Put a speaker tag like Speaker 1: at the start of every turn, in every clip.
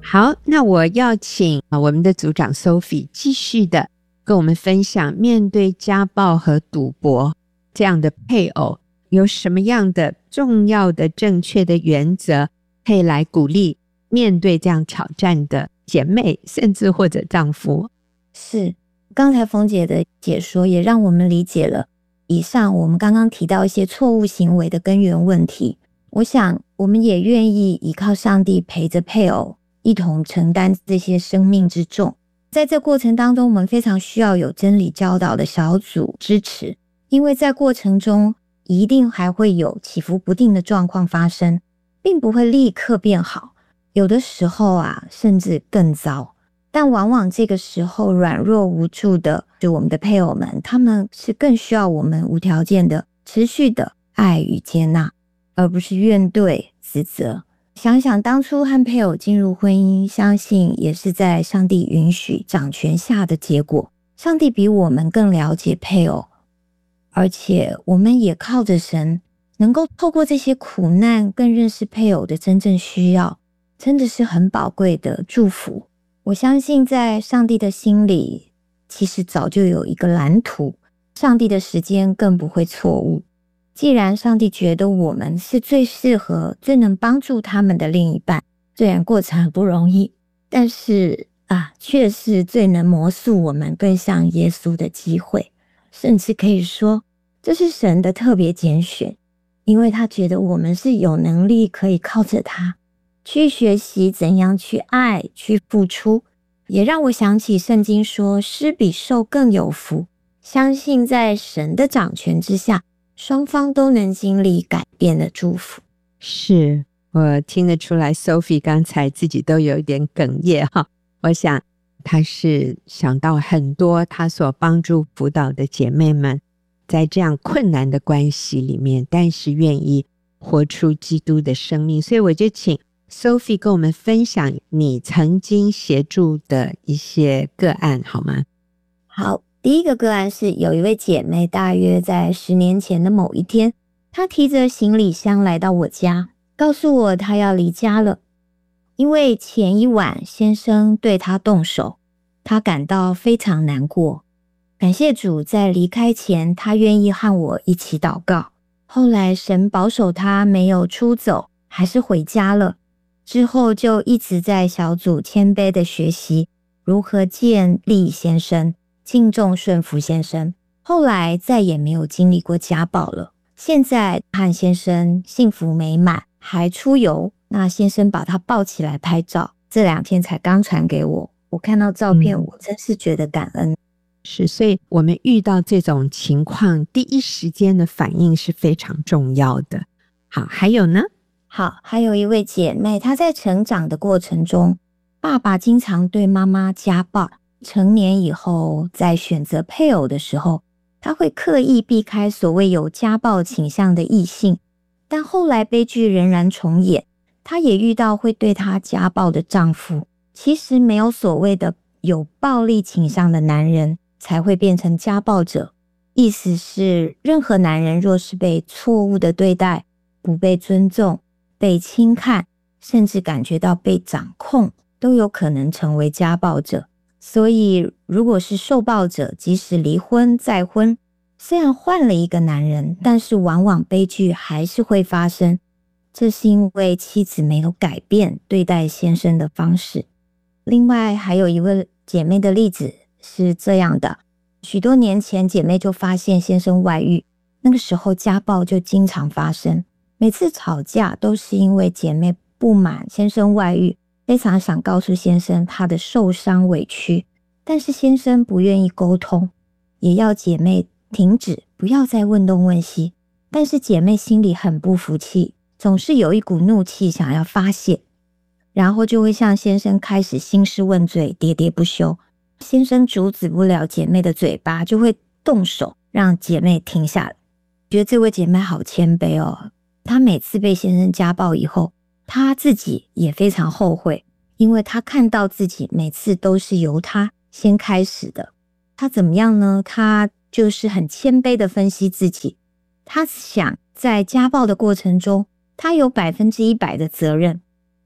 Speaker 1: 好，那我要请我们的组长 Sophie 继续的跟我们分享，面对家暴和赌博这样的配偶，有什么样的重要的正确的原则可以来鼓励面对这样挑战的姐妹，甚至或者丈夫。
Speaker 2: 是，刚才冯姐的解说也让我们理解了以上我们刚刚提到一些错误行为的根源问题。我想我们也愿意依靠上帝陪着配偶一同承担这些生命之重。在这过程当中，我们非常需要有真理教导的小组支持，因为在过程中一定还会有起伏不定的状况发生，并不会立刻变好，有的时候甚至更糟。但往往这个时候软弱无助的就我们的配偶们，他们是更需要我们无条件的持续的爱与接纳，而不是怨怼指责。想想当初和配偶进入婚姻，相信也是在上帝允许掌权下的结果。上帝比我们更了解配偶，而且我们也靠着神能够透过这些苦难更认识配偶的真正需要，真的是很宝贵的祝福。我相信在上帝的心里其实早就有一个蓝图，上帝的时间更不会错误。既然上帝觉得我们是最适合最能帮助他们的另一半，虽然过程很不容易，但是却是最能磨塑我们更像耶稣的机会。甚至可以说这是神的特别拣选，因为他觉得我们是有能力可以靠着他去学习怎样去爱去付出。也让我想起圣经说施比受更有福，相信在神的掌权之下，双方都能经历改变的祝福。
Speaker 1: 是，我听得出来 Sophie 刚才自己都有一点哽咽哈。我想她是想到很多她所帮助辅导的姐妹们在这样困难的关系里面，但是愿意活出基督的生命。所以我就请 Sophie 跟我们分享你曾经协助的一些个案好吗？
Speaker 2: 好，第一个个案是有一位姐妹，大约在10年前的某一天，她提着行李箱来到我家，告诉我她要离家了，因为前一晚先生对她动手，她感到非常难过。感谢主，在离开前她愿意和我一起祷告，后来神保守她没有出走，还是回家了。之后就一直在小组谦卑的学习如何建立先生，敬重顺服先生，后来再也没有经历过家暴了。现在和先生幸福美满，还出游，那先生把他抱起来拍照，这2天才刚传给我，我看到照片我真是觉得感恩。
Speaker 1: 是，所以我们遇到这种情况，第一时间的反应是非常重要的。好，还有呢？
Speaker 2: 好，还有一位姐妹，她在成长的过程中，爸爸经常对妈妈家暴，成年以后在选择配偶的时候，她会刻意避开所谓有家暴倾向的异性，但后来悲剧仍然重演，她也遇到会对她家暴的丈夫。其实没有所谓的有暴力倾向的男人才会变成家暴者，意思是任何男人若是被错误的对待，不被尊重，被轻看，甚至感觉到被掌控，都有可能成为家暴者。所以如果是受暴者，即使离婚再婚，虽然换了一个男人，但是往往悲剧还是会发生，这是因为妻子没有改变对待先生的方式。另外还有一位姐妹的例子是这样的，许多年前姐妹就发现先生外遇，那个时候家暴就经常发生，每次吵架都是因为姐妹不满先生外遇，非常想告诉先生她的受伤委屈，但是先生不愿意沟通，也要姐妹停止，不要再问东问西。但是姐妹心里很不服气，总是有一股怒气想要发泄，然后就会向先生开始兴师问罪，喋喋不休。先生阻止不了姐妹的嘴巴，就会动手让姐妹停下来。觉得这位姐妹好谦卑哦，她每次被先生家暴以后，她自己也非常后悔，因为她看到自己每次都是由她先开始的。她怎么样呢？她就是很谦卑的分析自己，她想在家暴的过程中，她有100%的责任，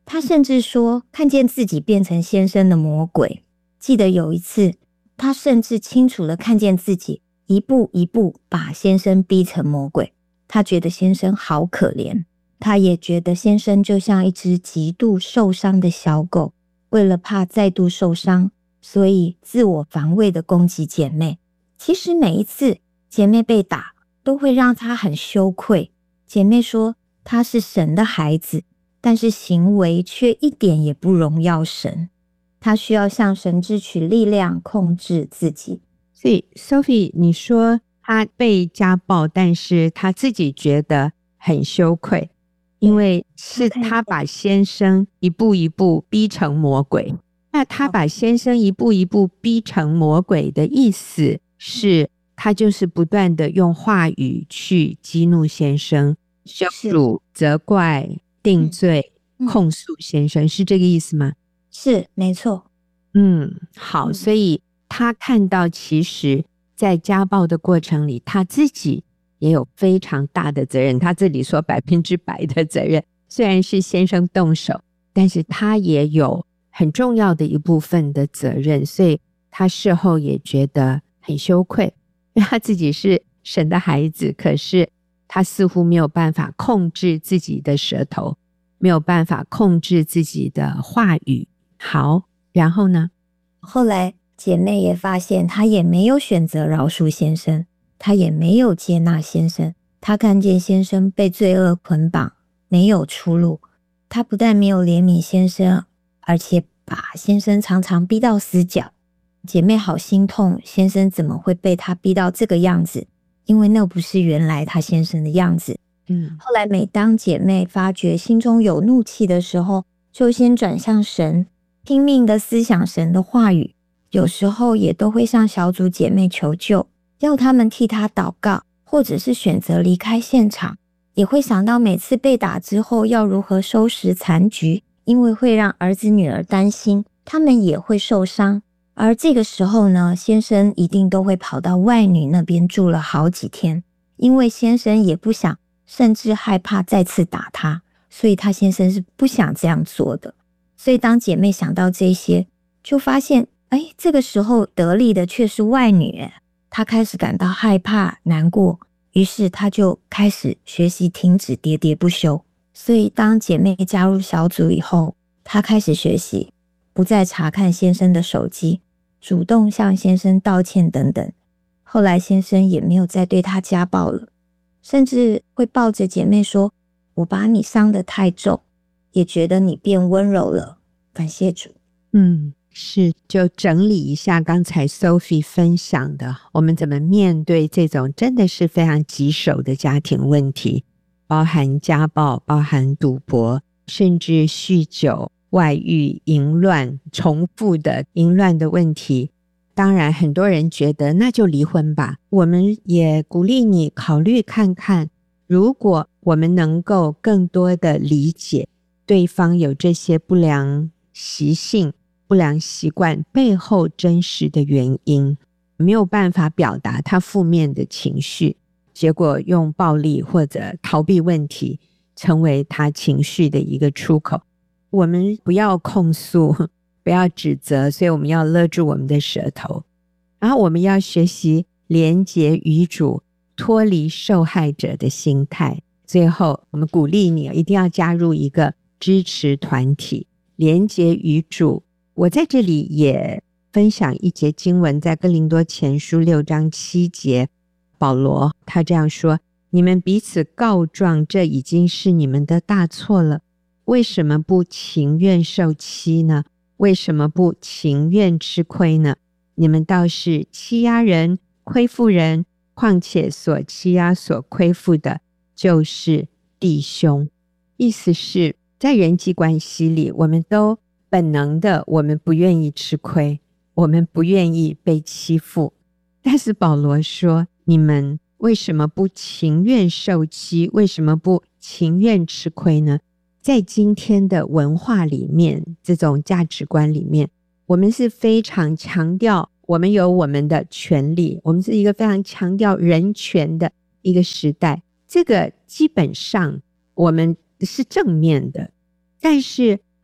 Speaker 2: 她甚至说看见自己变成先生的魔鬼。记得有一次，她甚至清楚地看见自己一步一步把先生逼成魔鬼。她觉得先生好可怜，她也觉得先生就像一只极度受伤的小狗，为了怕再度受伤，所以自我防卫地攻击姐妹。其实每一次姐妹被打都会让她很羞愧。姐妹说她是神的孩子，但是行为却一点也不荣耀神，她需要向神支取力量控制自己。
Speaker 1: 所以 Sophie 你说她被家暴，但是她自己觉得很羞愧，因为是她把先生一步一步逼成魔鬼。那她把先生一步一步逼成魔鬼的意思是，她就是不断的用话语去激怒先生，羞辱、责怪、定罪、控诉先生，是这个意思吗？
Speaker 2: 是，没错。
Speaker 1: 好，所以她看到其实在家暴的过程里，她自己也有非常大的责任。她这里说100%的责任，虽然是先生动手，但是她也有很重要的一部分的责任，所以她事后也觉得很羞愧，因为她自己是神的孩子，可是她似乎没有办法控制自己的舌头，没有办法控制自己的话语。好，然后呢？
Speaker 2: 后来姐妹也发现她也没有选择饶恕先生，她也没有接纳先生，她看见先生被罪恶捆绑，没有出路。她不但没有怜悯先生，而且把先生常常逼到死角。姐妹好心痛，先生怎么会被她逼到这个样子？因为那不是原来她先生的样子。后来每当姐妹发觉心中有怒气的时候，就先转向神，拼命的思想神的话语，有时候也都会向小组姐妹求救，要他们替她祷告，或者是选择离开现场。也会想到每次被打之后要如何收拾残局，因为会让儿子女儿担心，他们也会受伤。而这个时候呢，先生一定都会跑到外女那边住了好几天，因为先生也不想，甚至害怕再次打他，所以他先生是不想这样做的。所以当姐妹想到这些，就发现这个时候得利的却是外女，她开始感到害怕难过，于是她就开始学习停止喋喋不休。所以当姐妹加入小组以后，她开始学习不再查看先生的手机，主动向先生道歉等等。后来先生也没有再对她家暴了，甚至会抱着姐妹说，我把你伤得太重，也觉得你变温柔了，感谢主。
Speaker 1: 是，就整理一下刚才 Sophie 分享的，我们怎么面对这种真的是非常棘手的家庭问题，包含家暴，包含赌博，甚至酗酒、外遇、淫乱，重复的淫乱的问题。当然很多人觉得那就离婚吧，我们也鼓励你考虑看看，如果我们能够更多的理解对方有这些不良习性、不良习惯背后真实的原因，没有办法表达他负面的情绪，结果用暴力或者逃避问题成为他情绪的一个出口。我们不要控诉，不要指责，所以我们要勒住我们的舌头，然后我们要学习连结于主，脱离受害者的心态。最后我们鼓励你一定要加入一个支持团体，连结于主。我在这里也分享一节经文，在哥林多前书6章7节，保罗他这样说，你们彼此告状，这已经是你们的大错了。为什么不情愿受欺呢？为什么不情愿吃亏呢？你们倒是欺压人、亏负人，况且所欺压、所亏负的就是弟兄。意思是在人际关系里，我们都本能的，我们不愿意吃亏，我们不愿意被欺负。但是保罗说，你们为什么不情愿受欺？为什么不情愿吃亏呢？在今天的文化里面，这种价值观里面，我们是非常强调我们有我们的权利，我们是一个非常强调人权的一个时代，这个基本上我们是正面的。但是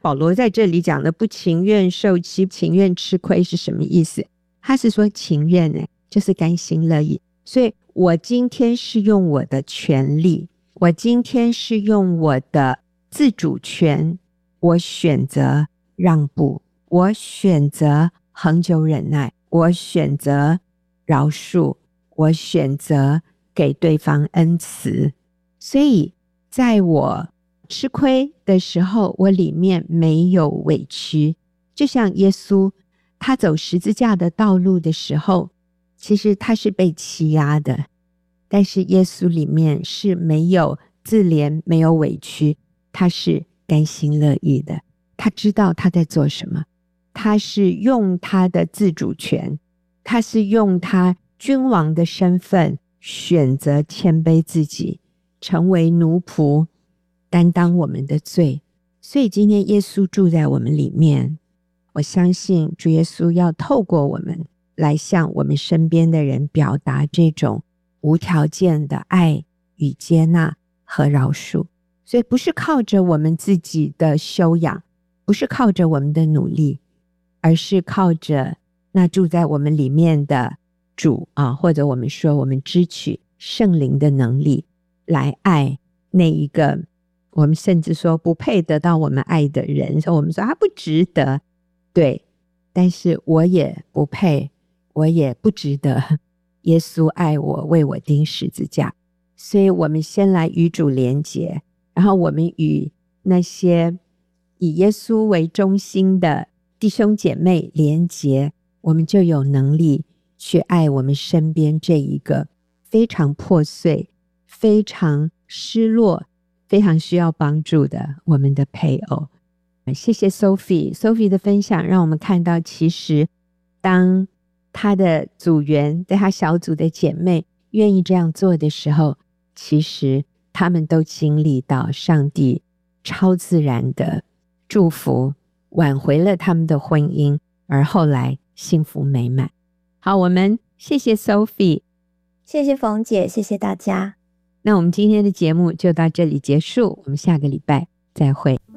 Speaker 1: 保罗在这里讲的不情愿受欺、情愿吃亏是什么意思？他是说情愿就是甘心乐意。所以我今天是用我的权利，我今天是用我的自主权，我选择让步，我选择恒久忍耐，我选择饶恕，我选择给对方恩慈。所以在我吃亏的时候，我里面没有委屈。就像耶稣他走十字架的道路的时候，其实他是被欺压的，但是耶稣里面是没有自怜，没有委屈，他是甘心乐意的。他知道他在做什么，他是用他的自主权，他是用他君王的身份选择谦卑自己，成为奴仆，担当我们的罪。所以今天耶稣住在我们里面，我相信主耶稣要透过我们来向我们身边的人表达这种无条件的爱与接纳和饶恕。所以不是靠着我们自己的修养，不是靠着我们的努力，而是靠着那住在我们里面的主或者我们说我们支取圣灵的能力来爱那一个我们甚至说不配得到我们爱的人。所以我们说他不值得，对，但是我也不配，我也不值得。耶稣爱我，为我钉十字架。所以我们先来与主连结，然后我们与那些以耶稣为中心的弟兄姐妹连结，我们就有能力去爱我们身边这一个非常破碎、非常失落、非常需要帮助的我们的配偶。谢谢 Sophie 的分享，让我们看到其实当她的组员在她小组的姐妹愿意这样做的时候，其实他们都经历到上帝超自然的祝福，挽回了他们的婚姻，而后来幸福美满。好，我们谢谢 Sophie，
Speaker 2: 谢谢冯姐，谢谢大家。
Speaker 1: 那我们今天的节目就到这里结束，我们下个礼拜再会。